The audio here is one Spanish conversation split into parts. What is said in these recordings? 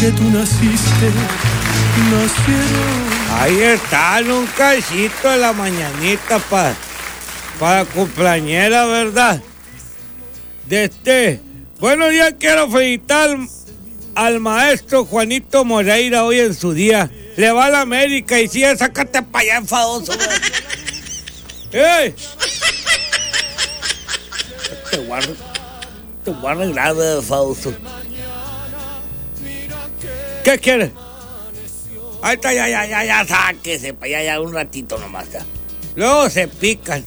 que tú naciste, nacieron. Ahí está, un cachito de la mañanita para cumpleañera, ¿verdad? Buenos días, quiero felicitar al maestro Juanito Moreira hoy en su día. Le va a la América y sigue, sácate para allá, enfadoso. ¡Ey! Te guardo grave, enfadoso. ¿Qué quieres? Ahí está, ya, sáquese para allá, ya un ratito nomás. Ya. Luego se pican.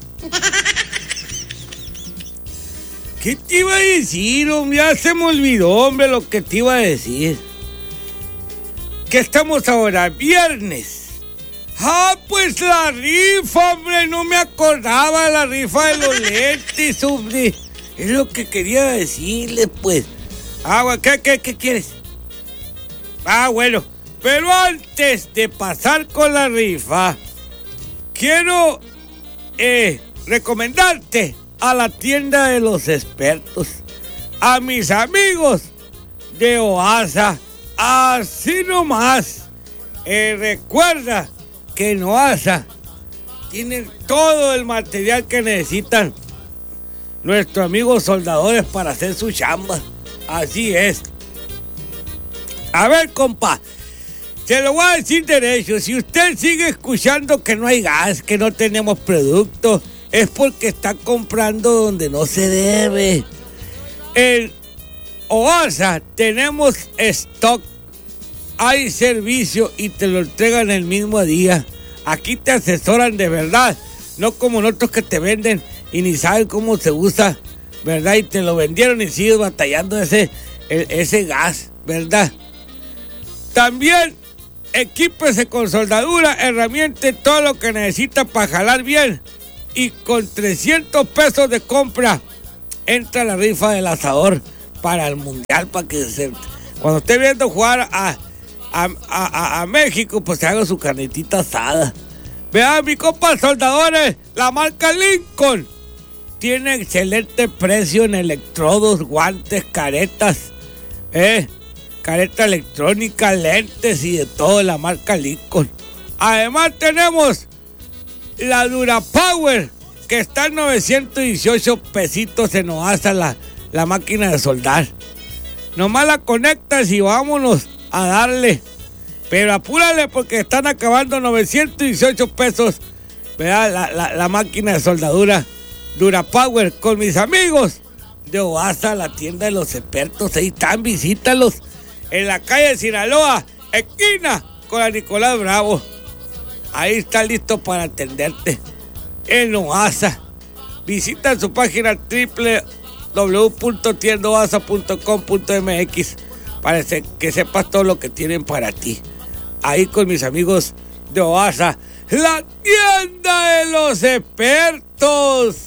¿Qué te iba a decir, hombre? Ya se me olvidó, hombre, lo que te iba a decir. ¿Qué estamos ahora? Viernes. Ah, pues la rifa, hombre, no me acordaba de la rifa de los lentes, hombre. Es lo que quería decirle, pues. ¿Qué quieres? Bueno, pero antes de pasar con la rifa, quiero recomendarte a la tienda de los expertos, a mis amigos de OASA, así nomás. Recuerda que en OASA tienen todo el material que necesitan nuestros amigos soldadores para hacer su chamba. Así es. A ver, compa, se lo voy a decir derecho. Si usted sigue escuchando que no hay gas, que no tenemos productos, es porque está comprando donde no se debe. En OASA tenemos stock, hay servicio y te lo entregan el mismo día. Aquí te asesoran de verdad, no como nosotros que te venden y ni saben cómo se usa, ¿verdad? Y te lo vendieron y sigues batallando ese gas, ¿verdad? También equípese con soldadura, herramientas, todo lo que necesita para jalar bien. Y con 300 pesos de compra entra la rifa del asador para el mundial, para que cuando esté viendo jugar a México, pues se haga su carnetita asada. Vean, mi compa soldadores, la marca Lincoln tiene excelente precio en electrodos, guantes, caretas, careta electrónica, lentes y de todo, la marca Lincoln. Además tenemos la DuraPower, que está en 918 pesitos en OASA, la máquina de soldar. Nomás la conectas y vámonos a darle. Pero apúrale porque están acabando 918 pesos. Vea la máquina de soldadura DuraPower con mis amigos de OASA, la tienda de los expertos. Ahí están, visítalos. En la calle Sinaloa, esquina con la Nicolás Bravo. Ahí está listo para atenderte. En OASA. Visita su página www.tiendaoasa.com.mx para que sepas todo lo que tienen para ti. Ahí con mis amigos de OASA, la tienda de los expertos.